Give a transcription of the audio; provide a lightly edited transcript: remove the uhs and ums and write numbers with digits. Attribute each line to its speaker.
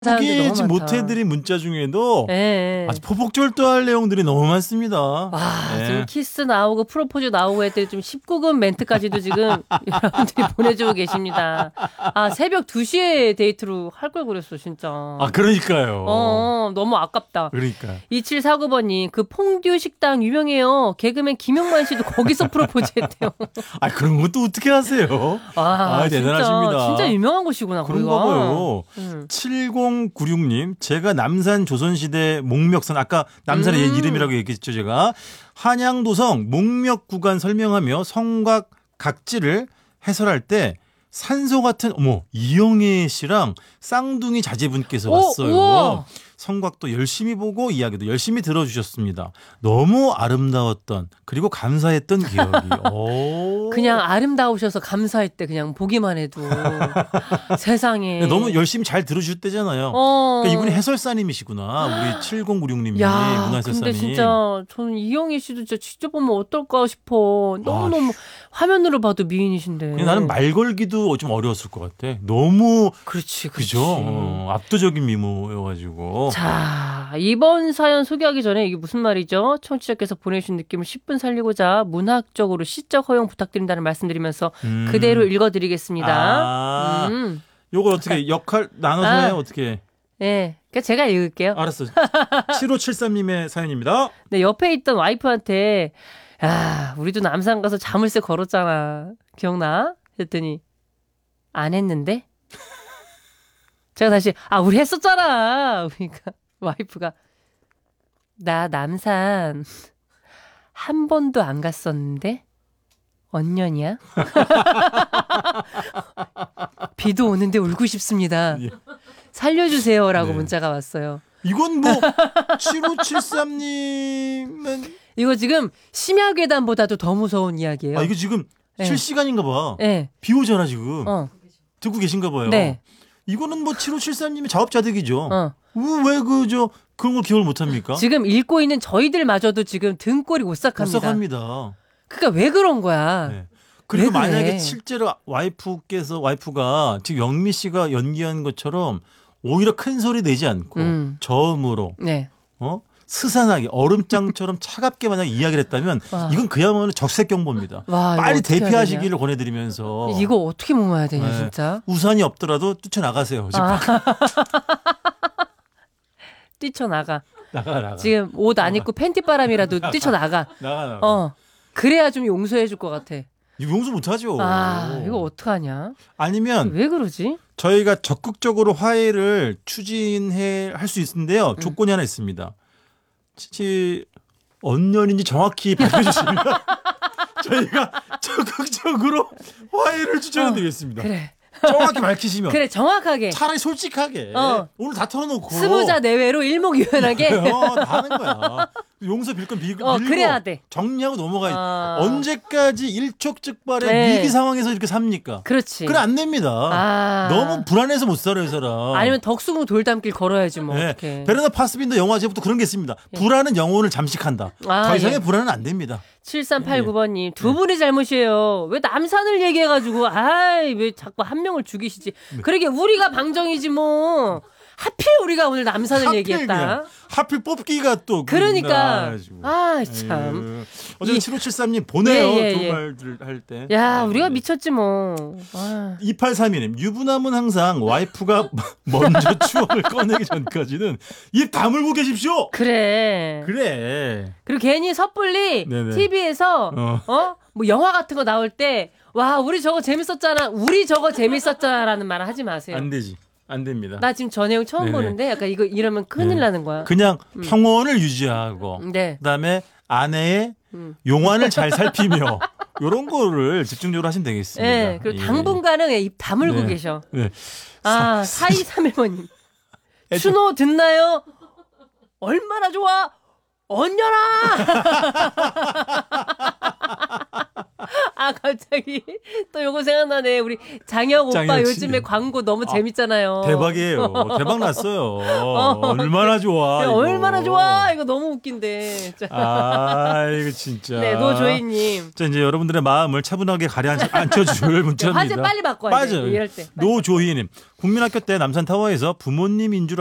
Speaker 1: 사람들이
Speaker 2: 소개지
Speaker 1: 너무 많다.
Speaker 2: 못해드린 문자 중에도
Speaker 1: 예.
Speaker 2: 아주 포복절도할 내용들이 너무 많습니다.
Speaker 1: 와,
Speaker 2: 예.
Speaker 1: 지금 키스 나오고 프로포즈 나오고 했더니 좀 19금 멘트까지도 지금 여러분들이 보내주고 계십니다. 아, 새벽 2시에 데이트로 할 걸 그랬어, 진짜.
Speaker 2: 아, 그러니까요.
Speaker 1: 너무 아깝다.
Speaker 2: 그러니까.
Speaker 1: 2749번님, 그 퐁듀 식당 유명해요. 개그맨 김용만 씨도 거기서 프로포즈 했대요.
Speaker 2: 아, 그런 것도 어떻게 하세요? 아, 대단하십니다.
Speaker 1: 진짜 유명한 곳이구나,
Speaker 2: 그런가
Speaker 1: 거기가.
Speaker 2: 봐요. 7096님, 제가 남산 조선시대 목멱선, 아까 남산의 옛 이름이라고 얘기했죠, 제가. 한양도성 목멱 구간 설명하며 성곽 각지를 해설할 때 산소 같은, 이영애 씨랑 쌍둥이 자제분께서 왔어요.
Speaker 1: 우와.
Speaker 2: 성곽도 열심히 보고 이야기도 열심히 들어주셨습니다. 너무 아름다웠던, 그리고 감사했던 기억이.
Speaker 1: 그냥 아름다우셔서 감사했대, 그냥 보기만 해도. 세상에.
Speaker 2: 너무 열심히 잘 들어주실 때잖아요. 그러니까 이분이 해설사님이시구나. 우리 7096님이
Speaker 1: 야,
Speaker 2: 문화해설사님.
Speaker 1: 근데 진짜 저는 이영애 씨도 진짜 직접 보면 어떨까 싶어. 너무너무 화면으로 봐도 미인이신데.
Speaker 2: 나는 말 걸기도 좀 어려웠을 것 같아. 너무
Speaker 1: 그렇지.
Speaker 2: 그죠? 압도적인 미모여가지고.
Speaker 1: 자, 이번 사연 소개하기 전에 이게 무슨 말이죠? 청취자께서 보내주신 느낌을 10분 살리고자 문학적으로 시적 허용 부탁드린다는 말씀드리면서 그대로 읽어드리겠습니다.
Speaker 2: 요걸 어떻게 역할 나눠서 해요? 어떻게?
Speaker 1: 네, 그러니까 제가 읽을게요.
Speaker 2: 알았어. 7573님의 사연입니다.
Speaker 1: 네, 옆에 있던 와이프한테 야, 우리도 남산 가서 자물쇠 걸었잖아. 기억나? 했더니 안 했는데? 제가 다시 우리 했었잖아. 그러니까 와이프가 나 남산 한 번도 안 갔었는데 언년이야? 비도 오는데 울고 싶습니다. 살려주세요라고
Speaker 2: 네.
Speaker 1: 문자가 왔어요.
Speaker 2: 이건 7573님은
Speaker 1: 이거 지금 심야괴담보다도 더 무서운 이야기예요.
Speaker 2: 이거 지금 실시간인가 봐.
Speaker 1: 네.
Speaker 2: 비 오잖아 지금. 듣고 계신가 봐요.
Speaker 1: 네.
Speaker 2: 이거는 7573님이 자업자득이죠. 왜 그런 걸 기억을 못합니까?
Speaker 1: 지금 읽고 있는 저희들마저도 지금 등골이 오싹합니다.
Speaker 2: 오싹합니다.
Speaker 1: 그러니까 왜 그런 거야?
Speaker 2: 네. 그리고
Speaker 1: 왜 그래?
Speaker 2: 만약에 실제로 와이프가 지금 영미 씨가 연기한 것처럼 오히려 큰 소리 내지 않고 저음으로
Speaker 1: 네.
Speaker 2: 스산하게 얼음장처럼 차갑게 만약 이야기를 했다면 이건 그야말로 적색경보입니다. 빨리 대피하시기를 권해드리면서
Speaker 1: 이거 어떻게 몸어야 되냐 진짜.
Speaker 2: 우산이 없더라도 뛰쳐나가세요.
Speaker 1: 뛰쳐나가.
Speaker 2: 나가.
Speaker 1: 지금 옷 안 입고 팬티바람이라도 뛰쳐나가.
Speaker 2: 나가.
Speaker 1: 그래야 좀 용서해 줄 것 같아.
Speaker 2: 이거 용서 못하죠.
Speaker 1: 이거 어떡하냐.
Speaker 2: 아니면
Speaker 1: 왜 그러지?
Speaker 2: 저희가 적극적으로 화해를 할 수 있는데요. 조건이 하나 있습니다. 언년인지 정확히 밝혀주시면 저희가 적극적으로 화해를 추천해드리겠습니다.
Speaker 1: 그래.
Speaker 2: 정확히 밝히시면.
Speaker 1: 그래, 정확하게.
Speaker 2: 차라리 솔직하게. 오늘 다 털어놓고.
Speaker 1: 스무자 내외로 일목요연하게.
Speaker 2: 다 하는 거야. 용서 빌 건 빌고.
Speaker 1: 그래야 돼.
Speaker 2: 정리하고 넘어가야지. 언제까지 일촉즉발의 위기 상황에서 이렇게 삽니까?
Speaker 1: 그렇지.
Speaker 2: 그래, 안 됩니다. 너무 불안해서 못 살아요, 이 사람.
Speaker 1: 아니면 덕수궁 돌담길 걸어야지 뭐.
Speaker 2: 네. 베르나 파스빈더 영화제부터 그런 게 있습니다. 불안은 영혼을 잠식한다. 더 이상의 불안은 안 됩니다.
Speaker 1: 7389번님, 두 분이 잘못이에요. 왜 남산을 얘기해가지고, 왜 자꾸 한 명을 죽이시지. 그러게, 우리가 방정이지 뭐. 하필 우리가 오늘 남산을 얘기했다.
Speaker 2: 하필 뽑기가 또.
Speaker 1: 그러니까. 참.
Speaker 2: 어쨌든 7573님 보내요. 좋은 말들 할 때.
Speaker 1: 우리가 미쳤지 뭐.
Speaker 2: 2832님, 유부남은 항상 와이프가 먼저 추억을 꺼내기 전까지는 입 다물고 계십시오.
Speaker 1: 그래. 그리고 괜히 섣불리 TV에서 뭐 영화 같은 거 나올 때 우리 저거 재밌었잖아라는 말 하지 마세요.
Speaker 2: 안 되지. 안 됩니다.
Speaker 1: 나 지금 저 내용 처음 보는데 약간 이러면 큰일 나는 거야.
Speaker 2: 그냥 평온을 유지하고 그다음에 아내의 용안을 잘 살피며 이런 거를 집중적으로 하시면 되겠습니다.
Speaker 1: 네, 그리고 당분간은 입 다물고 계셔. 4231번님. 추노 듣나요? 얼마나 좋아? 언녀라! 아 갑자기 또 요거 생각나네. 우리 장혁 오빠
Speaker 2: 장혁 씨.
Speaker 1: 요즘에 광고 너무 재밌잖아요.
Speaker 2: 대박이에요. 대박 났어요. 얼마나 좋아.
Speaker 1: 야,
Speaker 2: 이거.
Speaker 1: 얼마나 좋아. 이거 너무 웃긴데. 자,
Speaker 2: 아, 이거 진짜.
Speaker 1: 네, 노조희님.
Speaker 2: 자, 이제 여러분들의 마음을 차분하게 가라앉혀줄 문자입니다.
Speaker 1: 화제 빨리 바꿔야 돼.
Speaker 2: 맞아요.
Speaker 1: 이럴 때.
Speaker 2: 노조희님. 국민학교 때 남산타워에서 부모님 인줄